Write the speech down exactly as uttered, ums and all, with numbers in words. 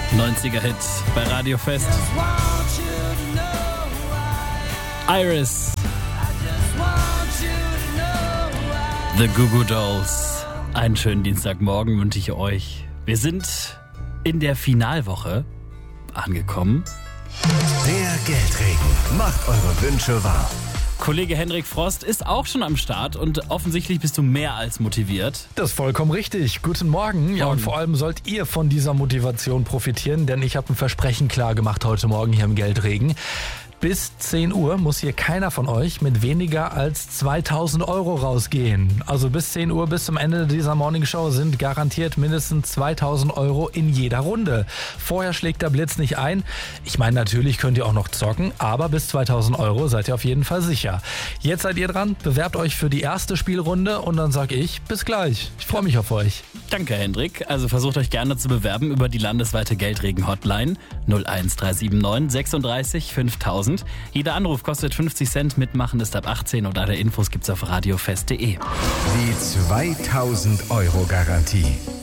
neunziger-Hit bei Radio Fest. Iris. The Goo Goo Dolls. Einen schönen Dienstagmorgen wünsche ich euch. Wir sind in der Finalwoche angekommen. Der Geldregen macht eure Wünsche wahr. Kollege Henrik Frost ist auch schon am Start und offensichtlich bist du mehr als motiviert. Das ist vollkommen richtig. Guten Morgen. Ja, und vor allem sollt ihr von dieser Motivation profitieren, denn ich habe ein Versprechen klar gemacht heute Morgen hier im Geldregen. Bis zehn Uhr muss hier keiner von euch mit weniger als zweitausend Euro rausgehen. Also bis zehn Uhr, bis zum Ende dieser Morningshow sind garantiert mindestens zweitausend Euro in jeder Runde. Vorher schlägt der Blitz nicht ein. Ich meine, natürlich könnt ihr auch noch zocken, aber bis zweitausend Euro seid ihr auf jeden Fall sicher. Jetzt seid ihr dran, bewerbt euch für die erste Spielrunde und dann sag ich, bis gleich. Ich freue mich auf euch. Danke, Hendrik. Also versucht euch gerne zu bewerben über die landesweite Geldregen-Hotline null eins drei sieben neun sechsunddreißig fünftausend. Jeder Anruf kostet fünfzig Cent, mitmachen ist ab achtzehn und alle Infos gibt's auf radiofest punkt de. Die zweitausend Euro Garantie.